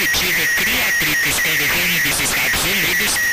detetive Criatrix com o governo dos Estados Unidos